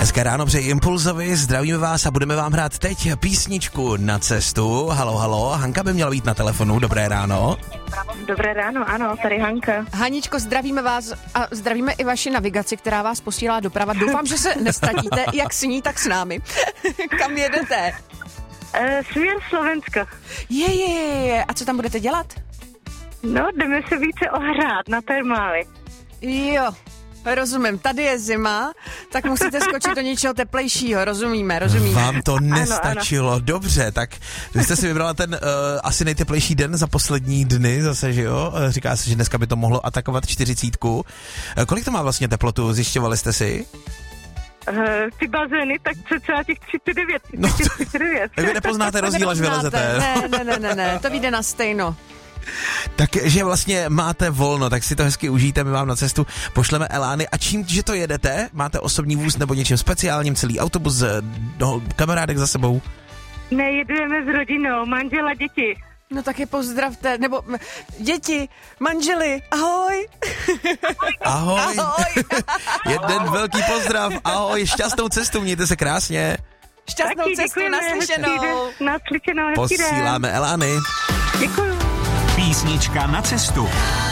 Hezké ráno přeji Impulzovi, zdravíme vás a budeme vám hrát teď písničku Na cestu. Halo, halo, Hanka by měla být na telefonu, dobré ráno. Dobré ráno, ano, tady Hanka. Haničko, zdravíme vás a zdravíme i vaši navigaci, která vás posílá doprava. Doufám, že se nestratíte, jak s ní, tak s námi. Kam jedete? Směr Slovenska. Je. A co tam budete dělat? No, jdeme se více ohrát na termály. Jo, rozumím, tady je zima, tak musíte skočit do něčeho teplejšího, rozumíme. Vám to nestačilo, ano. Dobře, tak vy jste si vybrala ten asi nejteplejší den za poslední dny zase, že jo? Říká se, že dneska by to mohlo atakovat 40. Kolik to má vlastně teplotu, zjišťovali jste si? Ty bazény, tak cca těch 39. No, 39. Vy nepoznáte rozdíl, až vylezete. Ne, to vyjde na stejno. Takže vlastně máte volno, tak si to hezky užijte, my vám na cestu pošleme elány. A čím, že to jedete? Máte osobní vůz nebo něčím speciálním, celý autobus, kamarádek za sebou? Ne, jedujeme s rodinou, manžela, děti. No taky pozdravte, nebo děti, manželi, ahoj. Ahoj. Jeden velký pozdrav, ahoj, šťastnou cestu, mějte se krásně. Šťastnou taky cestu, děkujeme, naslyšenou. Naslyšenou, hezký den. Posíláme elány. Děkuju. Písnička Na cestu.